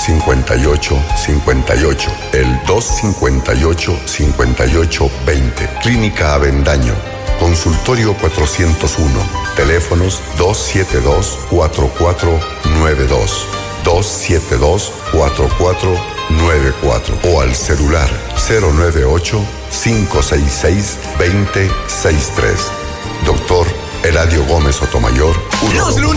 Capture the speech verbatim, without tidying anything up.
cincuenta y ocho cincuenta y ocho. El dos cincuenta y ocho cincuenta y ocho veinte. Clínica Avendaño. Consultorio cuatrocientos uno. Teléfonos dos siete dos, cuatro cuatro nueve dos. dos siete dos, cuatro cuatro nueve cuatro. O al celular cero nueve ocho, cinco seis seis, dos cero seis tres. Doctor Eladio Gómez Sotomayor. Los lunes